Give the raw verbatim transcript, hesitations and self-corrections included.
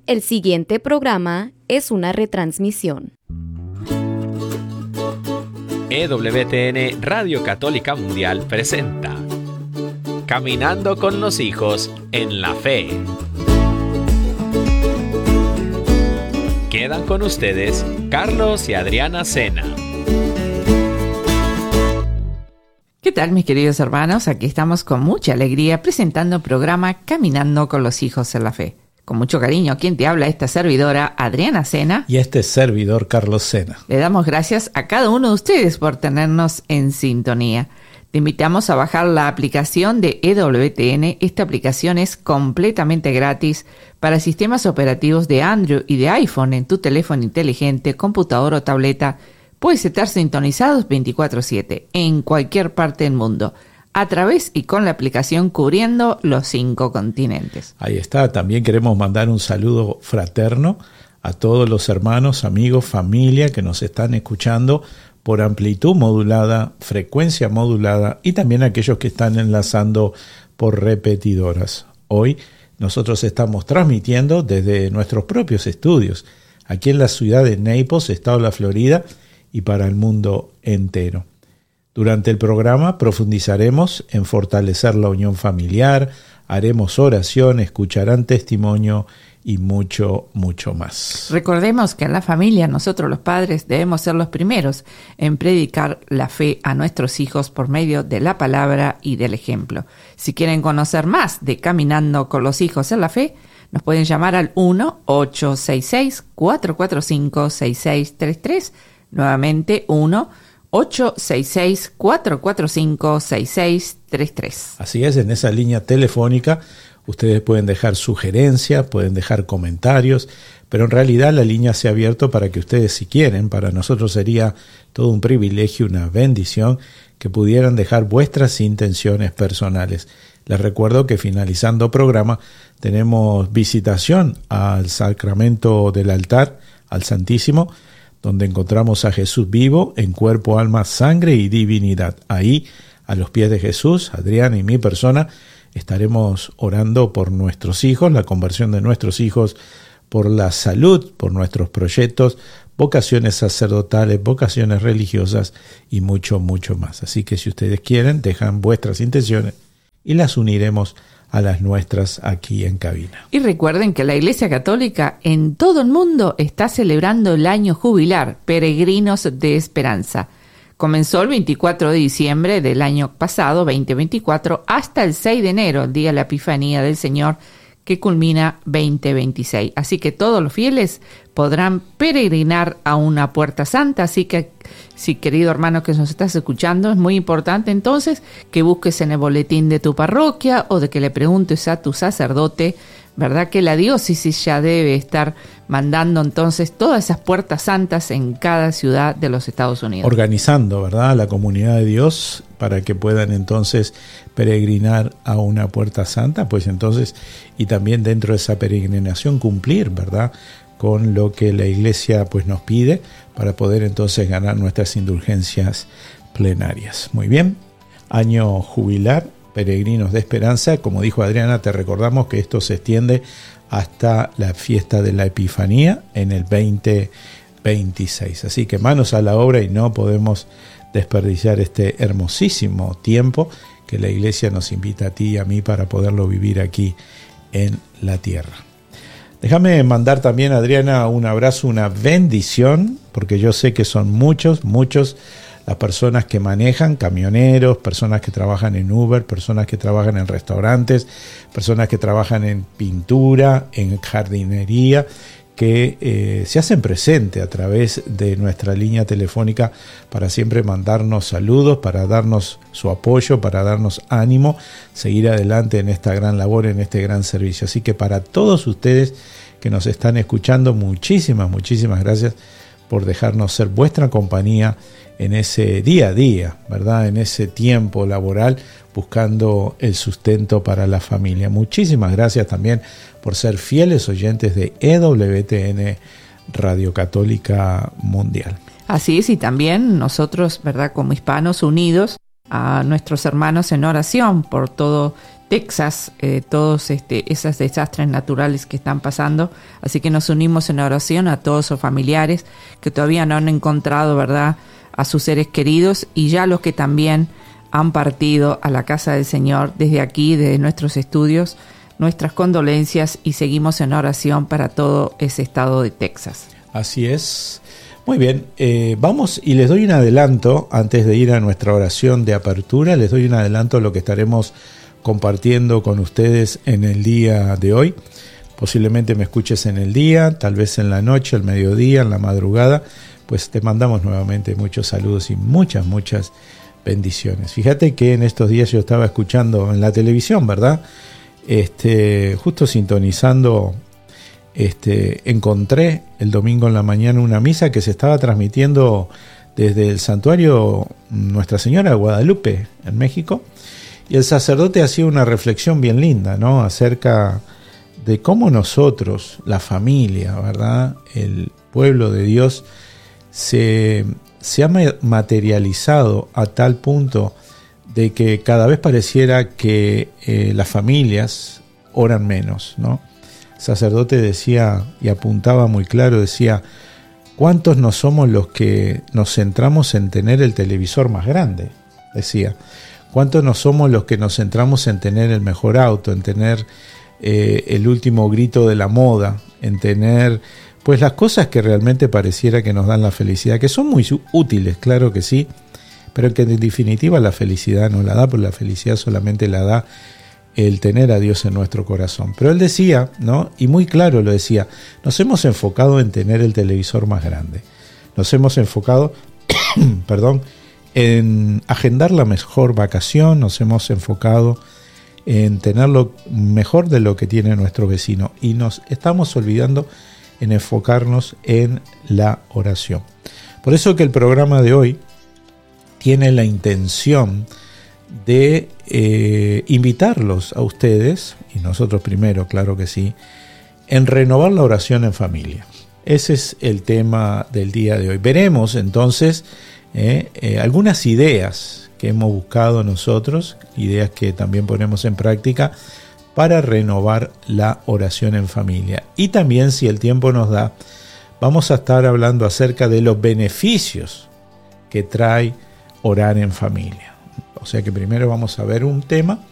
El siguiente programa es una retransmisión. E W T N Radio Católica Mundial presenta Caminando con los hijos en la fe. Quedan con ustedes Carlos y Adriana Sena. ¿Qué tal, mis queridos hermanos? Aquí estamos con mucha alegría presentando el programa Caminando con los hijos en la fe. Con mucho cariño, quien te habla, esta servidora Adriana Sena. Y este servidor Carlos Sena. Le damos gracias a cada uno de ustedes por tenernos en sintonía. Te invitamos a bajar la aplicación de E W T N. Esta aplicación es completamente gratis para sistemas operativos de Android y de iPhone en tu teléfono inteligente, computadora o tableta. Puedes estar sintonizados veinticuatro siete en cualquier parte del mundo, a través y con la aplicación cubriendo los cinco continentes. Ahí está. También queremos mandar un saludo fraterno a todos los hermanos, amigos, familia que nos están escuchando por amplitud modulada, frecuencia modulada y también aquellos que están enlazando por repetidoras. Hoy nosotros estamos transmitiendo desde nuestros propios estudios, aquí en la ciudad de Naples, estado de la Florida, y para el mundo entero. Durante el programa profundizaremos en fortalecer la unión familiar, haremos oración, escucharán testimonio y mucho, mucho más. Recordemos que en la familia nosotros los padres debemos ser los primeros en predicar la fe a nuestros hijos por medio de la palabra y del ejemplo. Si quieren conocer más de Caminando con los hijos en la fe, nos pueden llamar al uno ocho seis seis, cuatro cuatro cinco, seis seis tres tres, nuevamente uno ocho seis seis, cuatro cuatro cinco, seis seis tres tres. Así es, en esa línea telefónica ustedes pueden dejar sugerencias, pueden dejar comentarios, pero en realidad la línea se ha abierto para que ustedes, si quieren, para nosotros sería todo un privilegio, una bendición, que pudieran dejar vuestras intenciones personales. Les recuerdo que finalizando el programa tenemos visitación al sacramento del altar, al Santísimo, donde encontramos a Jesús vivo en cuerpo, alma, sangre y divinidad. Ahí, a los pies de Jesús, Adriana y mi persona, estaremos orando por nuestros hijos, la conversión de nuestros hijos, por la salud, por nuestros proyectos, vocaciones sacerdotales, vocaciones religiosas y mucho, mucho más. Así que si ustedes quieren, dejan vuestras intenciones y las uniremos a las nuestras aquí en cabina. Y recuerden que la Iglesia Católica en todo el mundo está celebrando el año jubilar, Peregrinos de Esperanza. Comenzó el veinticuatro de diciembre del año pasado, veinte veinticuatro, hasta el seis de enero, el día de la Epifanía del Señor, que culmina veinte veintiséis. Así que todos los fieles podrán peregrinar a una puerta santa. Así que, si querido hermano que nos estás escuchando, es muy importante entonces que busques en el boletín de tu parroquia o de que le preguntes a tu sacerdote, ¿verdad? Que la diócesis ya debe estar mandando entonces todas esas puertas santas en cada ciudad de los Estados Unidos. Organizando, ¿verdad?, la comunidad de Dios para que puedan entonces peregrinar a una puerta santa, pues entonces, y también dentro de esa peregrinación cumplir, ¿verdad?, con lo que la Iglesia pues nos pide para poder entonces ganar nuestras indulgencias plenarias. Muy bien, año jubilar, Peregrinos de Esperanza. Como dijo Adriana, te recordamos que esto se extiende hasta la fiesta de la Epifanía en el veinte veintiséis. Así que manos a la obra y no podemos desperdiciar este hermosísimo tiempo que la Iglesia nos invita a ti y a mí para poderlo vivir aquí en la tierra. Déjame mandar también, Adriana, un abrazo, una bendición, porque yo sé que son muchos, muchos las personas que manejan, camioneros, personas que trabajan en Uber, personas que trabajan en restaurantes, personas que trabajan en pintura, en jardinería, que eh, se hacen presente a través de nuestra línea telefónica para siempre mandarnos saludos, para darnos su apoyo, para darnos ánimo, seguir adelante en esta gran labor, en este gran servicio. Así que para todos ustedes que nos están escuchando, muchísimas, muchísimas gracias por dejarnos ser vuestra compañía en ese día a día, ¿verdad? En ese tiempo laboral, buscando el sustento para la familia. Muchísimas gracias también por ser fieles oyentes de E W T N Radio Católica Mundial. Así es, y también nosotros, ¿verdad?, como hispanos unidos a nuestros hermanos en oración por todo Texas, eh, todos este, esos desastres naturales que están pasando. Así que nos unimos en oración a todos los familiares que todavía no han encontrado, ¿verdad?, a sus seres queridos, y ya los que también han partido a la casa del Señor. Desde aquí, desde nuestros estudios, nuestras condolencias, y seguimos en oración para todo ese estado de Texas. Así es. Muy bien, eh, vamos y les doy un adelanto, antes de ir a nuestra oración de apertura, les doy un adelanto de lo que estaremos compartiendo con ustedes en el día de hoy. Posiblemente me escuches en el día, tal vez en la noche, al mediodía, en la madrugada. Pues te mandamos nuevamente muchos saludos y muchas, muchas bendiciones. Fíjate que en estos días yo estaba escuchando en la televisión, ¿verdad? Este, justo sintonizando, este, encontré el domingo en la mañana una misa que se estaba transmitiendo desde el santuario Nuestra Señora de Guadalupe, en México, y el sacerdote hacía una reflexión bien linda, ¿no?, acerca de cómo nosotros, la familia, ¿verdad?, el pueblo de Dios, se, se ha materializado a tal punto de que cada vez pareciera que eh, las familias oran menos, ¿no? El sacerdote decía, y apuntaba muy claro, decía: ¿cuántos no somos los que nos centramos en tener el televisor más grande? Decía, ¿cuántos no somos los que nos centramos en tener el mejor auto, en tener eh, el último grito de la moda, en tener pues las cosas que realmente pareciera que nos dan la felicidad, que son muy útiles, claro que sí, pero que en definitiva la felicidad no la da, porque la felicidad solamente la da el tener a Dios en nuestro corazón. Pero él decía, ¿no?, y muy claro lo decía: nos hemos enfocado en tener el televisor más grande, nos hemos enfocado, perdón, en agendar la mejor vacación, nos hemos enfocado en tener lo mejor de lo que tiene nuestro vecino, y nos estamos olvidando en enfocarnos en la oración. Por eso que el programa de hoy tiene la intención de eh, invitarlos a ustedes, y nosotros primero, claro que sí, en renovar la oración en familia. Ese es el tema del día de hoy. Veremos entonces eh, eh, algunas ideas que hemos buscado nosotros, ideas que también ponemos en práctica para renovar la oración en familia. Y también, si el tiempo nos da, vamos a estar hablando acerca de los beneficios que trae orar en familia. O sea que primero vamos a ver un tema